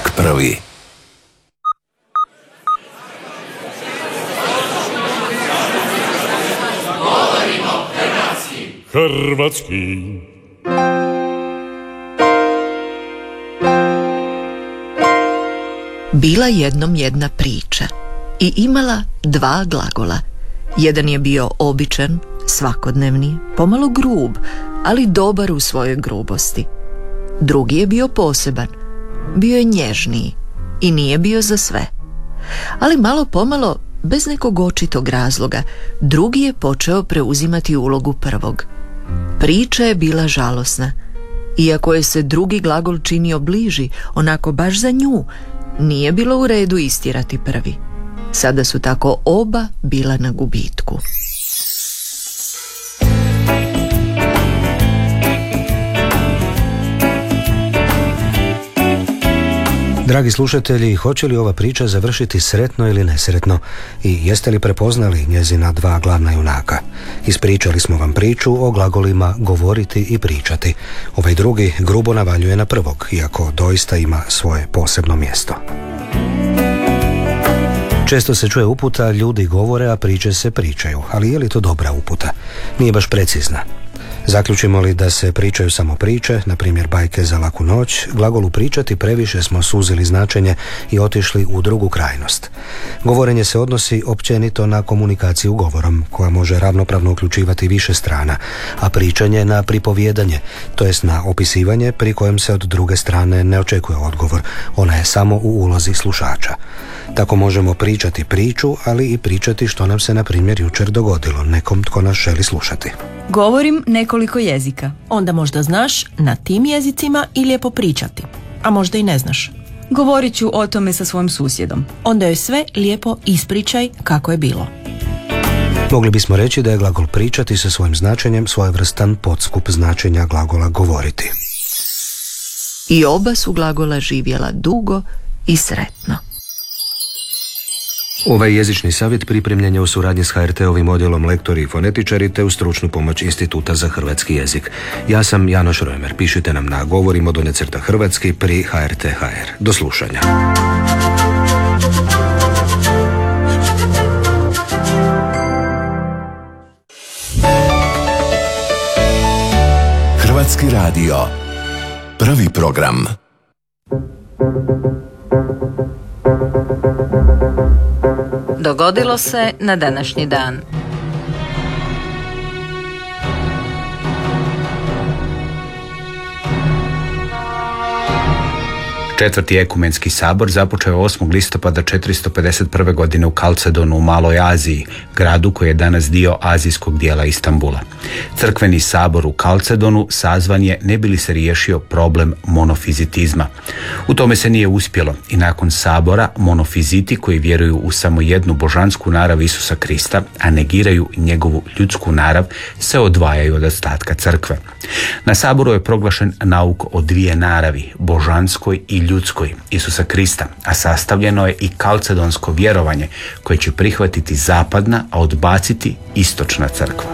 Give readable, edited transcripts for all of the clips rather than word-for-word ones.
uvijek prvi. Hrvatski. Bila jednom jedna priča i imala dva glagola. Jedan je bio običan, svakodnevni, pomalo grub, ali dobar u svojoj grubosti. Drugi je bio poseban, bio je nježniji i nije bio za sve. Ali malo pomalo, bez nekog očitog razloga, drugi je počeo preuzimati ulogu prvog. Priča je bila žalosna. Iako je se drugi glagol činio bliži, onako baš za nju, nije bilo u redu istjerati prvi. Sada su tako oba bila na gubitku. Dragi slušatelji, hoće li ova priča završiti sretno ili nesretno i jeste li prepoznali njezina dva glavna junaka? Ispričali smo vam priču o glagolima govoriti i pričati. Ovaj drugi grubo navaljuje na prvog, iako doista ima svoje posebno mjesto. Često se čuje uputa, ljudi govore, a priče se pričaju, ali je li to dobra uputa? Nije baš precizna. Zaključimo li da se pričaju samo priče, na primjer bajke za laku noć, glagolu pričati previše smo suzili značenje i otišli u drugu krajnost. Govorenje se odnosi općenito na komunikaciju govorom, koja može ravnopravno uključivati više strana, a pričanje na pripovijedanje, to jest na opisivanje pri kojem se od druge strane ne očekuje odgovor, ona je samo u ulozi slušača. Tako možemo pričati priču, ali i pričati što nam se na primjer jučer dogodilo nekom tko nas želi slušati. Govorim nekoliko jezika. Onda možda znaš na tim jezicima i lijepo pričati, a možda i ne znaš. Govorit ću o tome sa svojim susjedom. Onda joj sve lijepo ispričaj kako je bilo. Mogli bismo reći da je glagol pričati sa svojim značenjem svojevrstan podskup značenja glagola govoriti. I oba su glagola živjela dugo i sretno. Ovaj jezični savjet pripremljen je u suradnji s HRT-ovim odjelom lektori i fonetičari te u stručnu pomoć Instituta za hrvatski jezik. Ja sam Janoš Rojmer. Pišite nam na govorimo_hrvatski pri HRT.hr. Do slušanja. Hrvatski radio. Prvi program. Dogodilo se na današnji dan. 4. ekumenski sabor započeo 8. listopada 451. godine u Kalcedonu u Maloj Aziji, gradu koji je danas dio azijskog dijela Istanbula. Crkveni sabor u Kalcedonu sazvan je ne bi li se riješio problem monofizitizma. U tome se nije uspjelo i nakon sabora monofiziti koji vjeruju u samo jednu božansku narav Isusa Krista, a negiraju njegovu ljudsku narav, se odvajaju od ostatka crkve. Na saboru je proglašen nauk o dvije naravi, božanskoj i ljudskoj Isusa Krista, a sastavljeno je i kalcedonsko vjerovanje koje će prihvatiti zapadna, a odbaciti istočna crkva.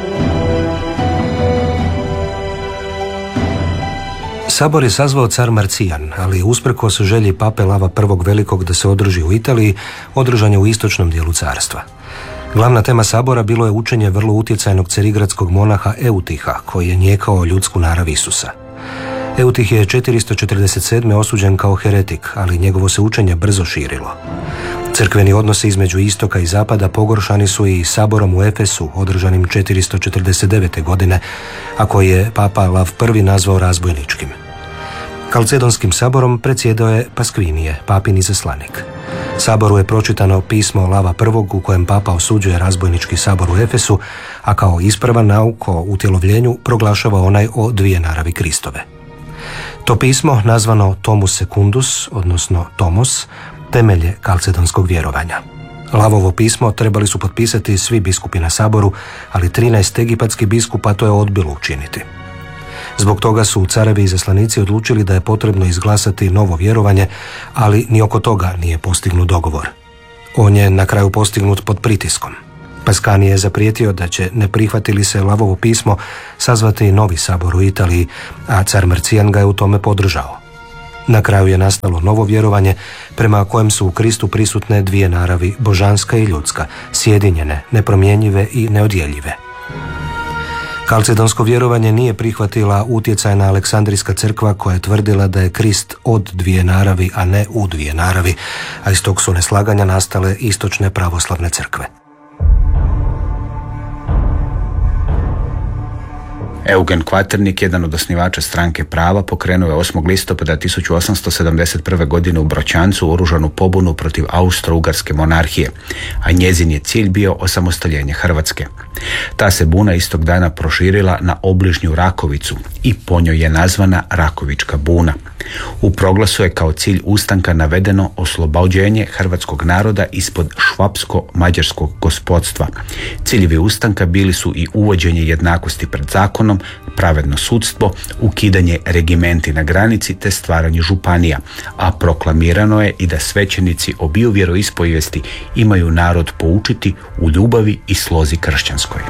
Sabor je sazvao car Marcijan, ali usprkos želji pape Lava I. Velikog da se održi u Italiji, održan je u istočnom dijelu carstva. Glavna tema sabora bilo je učenje vrlo utjecajnog carigradskog monaha Eutiha, koji je nijekao ljudsku narav Isusa. Eutih je 447. osuđen kao heretik, ali njegovo se učenje brzo širilo. Crkveni odnosi između istoka i zapada pogoršani su i saborom u Efesu, održanim 449. godine, a koji je papa Lav I. nazvao razbojničkim. Kalcedonskim saborom predsjedao je Paskvinije, papin izaslanik. Saboru je pročitano pismo Lava I. u kojem papa osuđuje razbojnički sabor u Efesu, a kao ispravan nauk o utjelovljenju proglašava onaj o dvije naravi Kristove. To pismo, nazvano Tomus Secundus, odnosno Tomos, temelje kalcedonskog vjerovanja. Lavovo pismo trebali su potpisati svi biskupi na saboru, ali 13 egipatskih biskupa to je odbilo učiniti. Zbog toga su carevi izaslanici odlučili da je potrebno izglasati novo vjerovanje, ali ni oko toga nije postignut dogovor. On je na kraju postignut pod pritiskom. Paskani je zaprijetio da će, ne prihvati li se Lavovo pismo, sazvati novi sabor u Italiji, a car Marcijan ga je u tome podržao. Na kraju je nastalo novo vjerovanje prema kojem su u Kristu prisutne dvije naravi, božanska i ljudska, sjedinjene, nepromjenjive i neodjeljive. Kalcedonsko vjerovanje nije prihvatila utjecajna Aleksandrijska crkva koja je tvrdila da je Krist od dvije naravi, a ne u dvije naravi, a iz tog su neslaganja nastale istočne pravoslavne crkve. Eugen Kvaternik, jedan od osnivača Stranke prava, pokrenuo je 8. listopada 1871. godine u Broćancu oružanu pobunu protiv Austro-Ugarske monarhije, a njezin je cilj bio osamostaljenje Hrvatske. Ta se buna istog dana proširila na obližnju Rakovicu i po njoj je nazvana Rakovička buna. U proglasu je kao cilj ustanka navedeno oslobođenje hrvatskog naroda ispod švapsko-mađarskog gospodstva. Ciljevi ustanka bili su i uvođenje jednakosti pred zakonom, pravedno sudstvo, ukidanje regimenti na granici te stvaranje županija, a proklamirano je i da svećenici obiju vjeroispovijesti imaju narod poučiti u ljubavi i slozi kršćanskoj.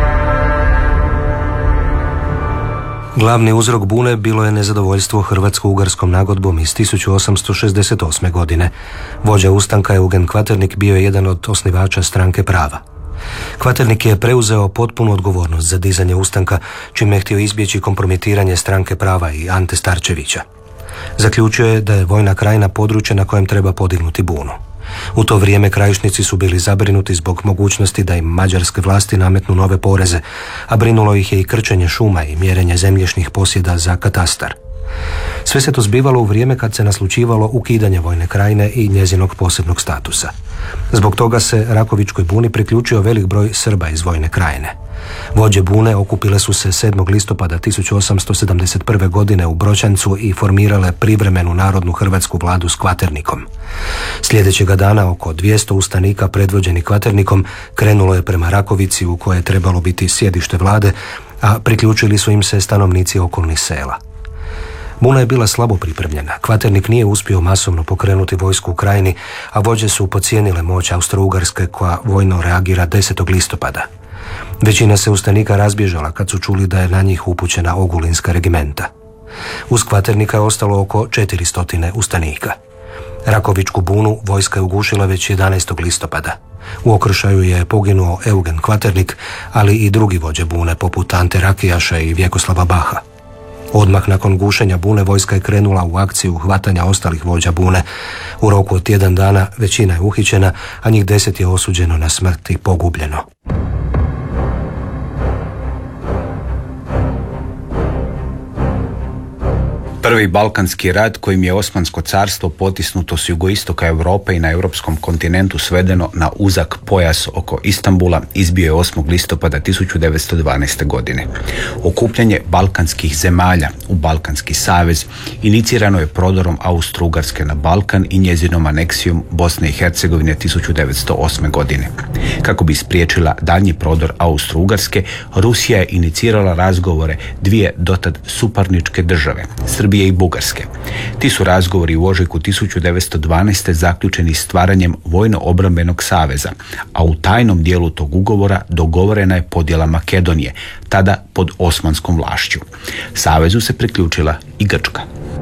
Glavni uzrok bune bilo je nezadovoljstvo hrvatsko-ugarskom nagodbom iz 1868. godine. Vođa ustanka Eugen Kvaternik bio je jedan od osnivača Stranke prava. Kvaternik je preuzeo potpunu odgovornost za dizanje ustanka, čime je htio izbjeći kompromitiranje Stranke prava i Ante Starčevića. Zaključio je da je Vojna krajina područje na kojem treba podignuti bunu. U to vrijeme krajišnici su bili zabrinuti zbog mogućnosti da im mađarske vlasti nametnu nove poreze, a brinulo ih je i krčenje šuma i mjerenje zemljišnih posjeda za katastar. Sve se to zbivalo u vrijeme kad se naslućivalo ukidanje Vojne krajine i njezinog posebnog statusa. Zbog toga se Rakovičkoj buni priključio velik broj Srba iz Vojne krajine. Vođe bune okupile su se 7. listopada 1871. godine u Broćancu i formirale privremenu narodnu hrvatsku vladu s Kvaternikom. Sljedećega dana oko 200 ustanika predvođeni Kvaternikom krenulo je prema Rakovici u kojoj je trebalo biti sjedište vlade, a priključili su im se stanovnici okolnih sela. Buna je bila slabo pripremljena. Kvaternik nije uspio masovno pokrenuti vojsku u krajini, a vođe su podcijenile moć Austro-Ugarske koja vojno reagira 10. listopada. Većina se ustanika razbježala kad su čuli da je na njih upućena Ogulinska regimenta. Uz Kvaternika je ostalo oko 400 ustanika. Rakovičku bunu vojska je ugušila već 11. listopada. U okršaju je poginuo Eugen Kvaternik, ali i drugi vođe bune poput Ante Rakijaša i Vjekoslava Baha. Odmah nakon gušenja bune vojska je krenula u akciju hvatanja ostalih vođa bune. U roku od tjedan dana većina je uhićena, a njih 10 je osuđeno na smrt i pogubljeno. Prvi Balkanski rat kojim je Osmansko carstvo potisnuto s jugoistoka Europe i na europskom kontinentu svedeno na uzak pojas oko Istambula izbio je 8. listopada 1912. godine. Okupljanje balkanskih zemalja u Balkanski savez inicirano je prodorom Austro-Ugarske na Balkan i njezinom aneksijom Bosne i Hercegovine 1908. godine. Kako bi spriječila daljnji prodor Austro-Ugarske, Rusija je inicirala razgovore dvije dotad suparničke države, Srbije i Bugarske. Ti su razgovori u ožujku 1912. zaključeni stvaranjem Vojno-obrambenog saveza, a u tajnom dijelu tog ugovora dogovorena je podjela Makedonije, tada pod osmanskom vlašću. Savezu se priključila i Grčka.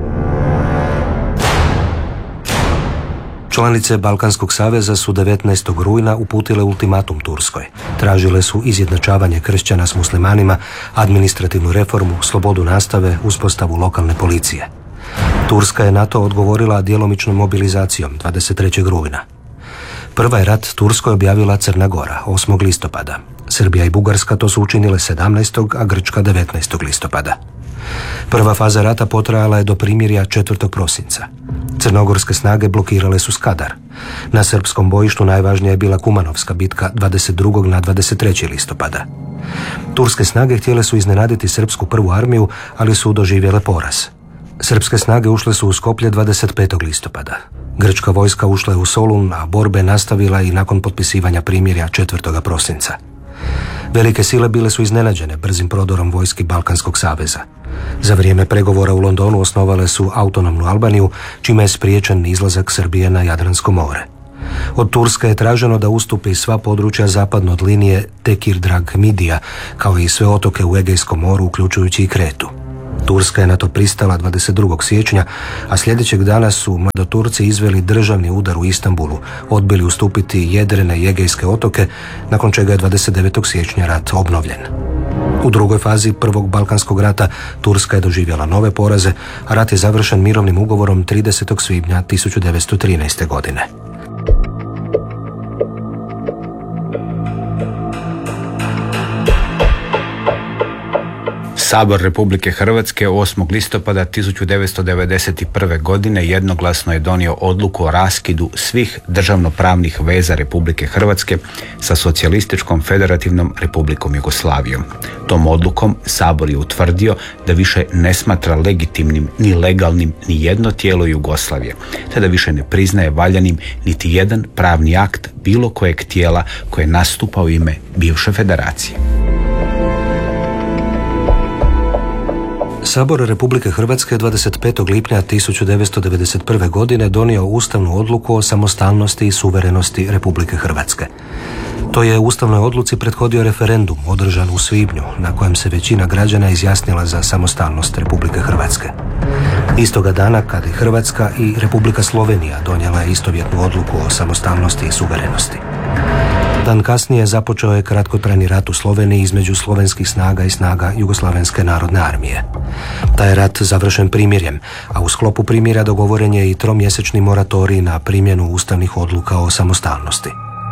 Članice Balkanskog saveza su 19. rujna uputile ultimatum Turskoj. Tražile su izjednačavanje kršćana s muslimanima, administrativnu reformu, slobodu nastave, uspostavu lokalne policije. Turska je na to odgovorila djelomičnom mobilizacijom 23. rujna. Prva je rat Turskoj objavila Crna Gora 8. listopada. Srbija i Bugarska to su učinile 17. a Grčka 19. listopada. Prva faza rata potrajala je do primirja 4. prosinca. Crnogorske snage blokirale su Skadar. Na srpskom bojištu najvažnija je bila Kumanovska bitka 22. na 23. listopada. Turske snage htjele su iznenaditi srpsku prvu armiju, ali su doživjele poraz. Srpske snage ušle su u Skoplje 25. listopada. Grčka vojska ušla je u Solun, a borbe nastavila i nakon potpisivanja primirja 4. prosinca. Velike sile bile su iznenađene brzim prodorom vojski Balkanskog saveza. Za vrijeme pregovora u Londonu osnovale su autonomnu Albaniju, čime je spriječen izlazak Srbije na Jadransko more. Od Turske je traženo da ustupi sva područja zapadno od linije Tekir-Drag-Midija, kao i sve otoke u Egejskom moru, uključujući i Kretu. Turska je na to pristala 22. siječnja, a sljedećeg dana su mladoturci izveli državni udar u Istanbulu, odbili ustupiti jedrene i Egejske otoke, nakon čega je 29. siječnja rat obnovljen. U drugoj fazi Prvog Balkanskog rata Turska je doživjela nove poraze, a rat je završen mirovnim ugovorom 30. svibnja 1913. godine. Sabor Republike Hrvatske 8. listopada 1991. godine jednoglasno je donio odluku o raskidu svih državnopravnih veza Republike Hrvatske sa Socijalističkom federativnom Republikom Jugoslavijom. Tom odlukom Sabor je utvrdio da više ne smatra legitimnim ni legalnim ni jedno tijelo Jugoslavije, te da više ne priznaje valjanim niti jedan pravni akt bilo kojeg tijela koje nastupa u ime bivše federacije. Sabor Republike Hrvatske 25. lipnja 1991. godine donio ustavnu odluku o samostalnosti i suverenosti Republike Hrvatske. To je ustavnoj odluci prethodio referendum održan u svibnju, na kojem se većina građana izjasnila za samostalnost Republike Hrvatske. Istoga dana, kada je Hrvatska i Republika Slovenija donijela istovjetnu odluku o samostalnosti i suverenosti. Dan kasnije započeo je kratkotrajni rat u Sloveniji između slovenskih snaga i snaga Jugoslavenske narodne armije. Taj je rat završen primirjem, a u sklopu primirja dogovoren je i tromjesečni moratorij na primjenu ustavnih odluka o samostalnosti.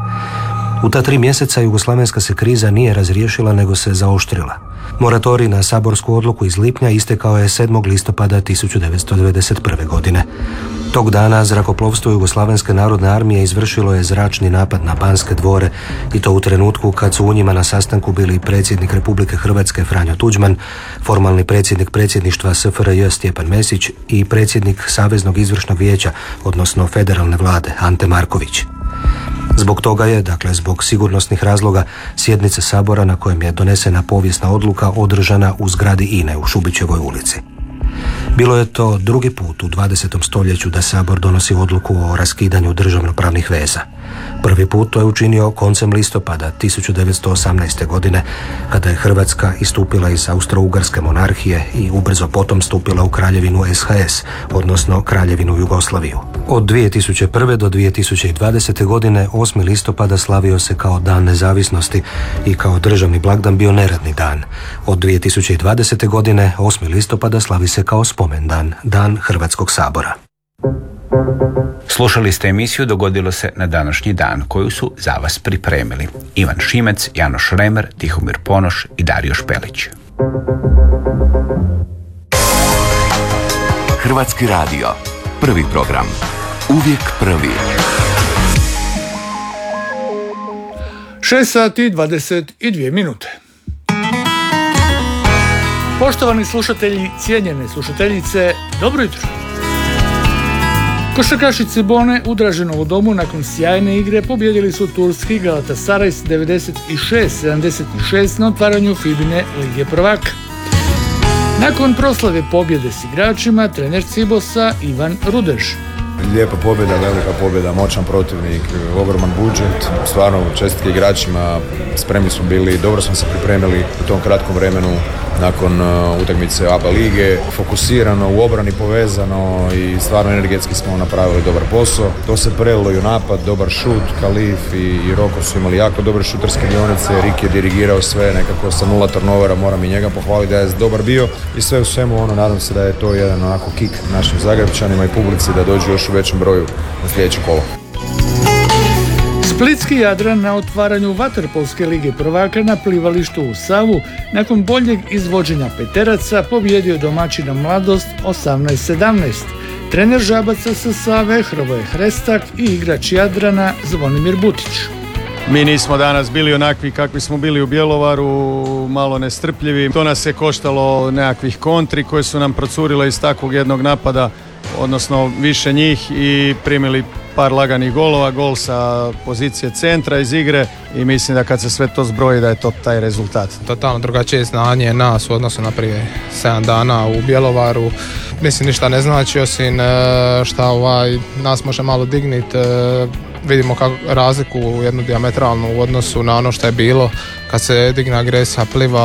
U ta 3 mjeseca jugoslavenska se kriza nije razriješila, nego se zaoštrila. Moratorij na saborsku odluku iz lipnja istekao je 7. listopada 1991. godine. Tog dana zrakoplovstvo Jugoslavenske narodne armije izvršilo je zračni napad na Banske dvore, i to u trenutku kad su u njima na sastanku bili predsjednik Republike Hrvatske Franjo Tuđman, formalni predsjednik predsjedništva SFRJ Stjepan Mesić i predsjednik Saveznog izvršnog vijeća, odnosno federalne vlade, Ante Marković. Zbog toga je, dakle zbog sigurnosnih razloga, sjednica Sabora na kojem je donesena povijesna odluka održana u zgradi INA-e u Šubićevoj ulici. Bilo je to drugi put u 20. stoljeću da Sabor donosi odluku o raskidanju državnopravnih veza. Prvi put to je učinio koncem listopada 1918. godine, kada je Hrvatska istupila iz Austro-Ugarske monarhije i ubrzo potom stupila u Kraljevinu SHS, odnosno Kraljevinu Jugoslaviju. Od 2001. do 2020. godine 8. listopada slavio se kao Dan nezavisnosti i kao državni blagdan bio neradni dan. Od 2020. godine 8. listopada slavi se kao spomendan, Dan Hrvatskog sabora. Slušali ste emisiju Dogodilo se na današnji dan, koju su za vas pripremili Ivan Šimec, Janoš Remer, Tihomir Ponoš i Dario Špelić. Hrvatski radio. Prvi program. Uvijek prvi. 6 sati 22 minute. Poštovani slušatelji, cijenjene slušateljice, dobro jutro. Košarkaši Cibone u Draženovu domu nakon sjajne igre pobjedili su turski Galatasaray s 96-76 na otvaranju FIBA-ine Lige prvaka. Nakon proslave pobjede s igračima, trener Cibosa Ivan Rudeš. Lijepa pobjeda, velika pobjeda, moćan protivnik, ogroman budžet, stvarno čestitke igračima, spremni smo bili, dobro smo se pripremili u tom kratkom vremenu nakon utakmice ABA lige, fokusirano, u obrani povezano i stvarno energetski smo napravili dobar posao. To se prelilo i u napad, dobar šut, Kalif i Roko su imali jako dobre šuterske dionice, Rik je dirigirao sve nekako sa 0 turnovera, moram i njega pohvaliti da je dobar bio i sve u svemu nadam se da je to jedan onako kik našim Zagrebčanima i publici da dođu još u većem broju na sljedeće kolo. Splitski Jadran na otvaranju Vaterpolske lige prvaka na plivalištu u Savu nakon boljeg izvođenja peteraca pobjedio domaćina Mladost 18-17. Trener Žabaca sa Save Hrvoje Hrestak i igrač Jadrana Zvonimir Butić. Mi nismo danas bili onakvi kakvi smo bili u Bjelovaru, malo nestrpljivi. To nas je koštalo nekakvih kontri koje su nam procurile iz takvog jednog napada, odnosno više njih, i primili par laganih golova, gol sa pozicije centra iz igre i mislim da kad se sve to zbroji da je to taj rezultat. Totalno drugačije znanje nas u odnosu na prije 7 dana u Bjelovaru. Mislim ništa ne znači osim šta nas može malo digniti. Vidimo razliku jednu dijametralnu u odnosu na ono što je bilo kad se digne agresija Pliva.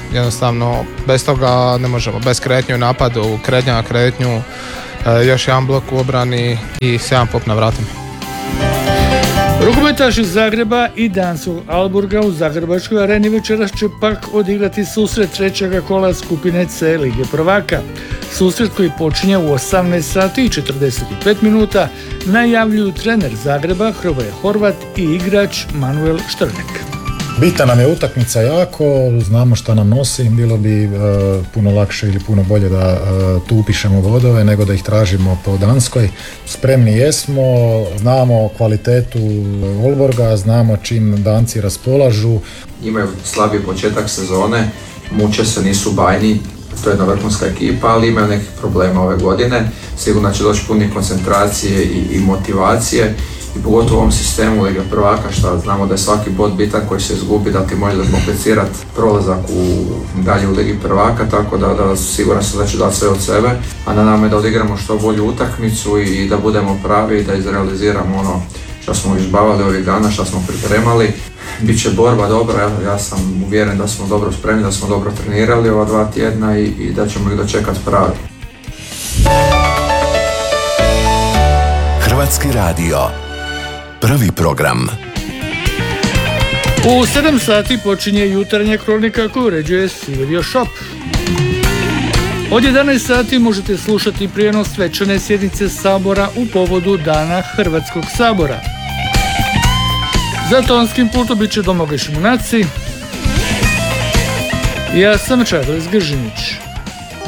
jednostavno bez toga ne možemo, bez kretnje u napadu, kretnja na kretnju, još jedan blok u obrani i 7 pop na vratima. Rukometaši Zagreba i Danskog Alburga u Zagrebačkoj areni večeras će pak odigrati susret trećega kola skupine C Lige prvaka. Susret koji počinje u 18 sati i 45 minuta najavljuju trener Zagreba Hrvoje Horvat i igrač Manuel Štrnek. Bitna nam je utakmica jako, znamo šta nam nosi, bilo bi puno lakše ili puno bolje da tu upišemo bodove nego da ih tražimo po Danskoj. Spremni jesmo, znamo kvalitetu Olborga, znamo čim Danci raspolažu. Imaju slabiji početak sezone, muče se, nisu bajni, to je jedna vrhunska ekipa, ali imaju nekih problema ove godine. Sigurno će doći puni koncentracije i motivacije. I pogotovo u ovom sistemu Lige prvaka, što znamo da je svaki bod bitan koji se izgubi, da ti može zakomplicirati prolazak dalje u Ligi prvaka, tako da siguran sam da će dati sve od sebe, a na nama je da odigramo što bolju utakmicu i da budemo pravi i da izrealiziramo ono što smo izbavali ovih dana, što smo pripremali. Biće borba dobra, ja sam uvjeren da smo dobro spremni, da smo dobro trenirali ova 2 tjedna i da ćemo ih dočekati pravi. Hrvatski radio. Prvi program. U 7 sati počinje jutarnja kronika koju uređuje Silvio Šop. Od 11 sati možete slušati prijenos svečane sjednice Sabora u povodu Dana Hrvatskog sabora. Za tonskim pultom bit će Domagoj Šimunaci. Ja sam Čarlis Gržinić.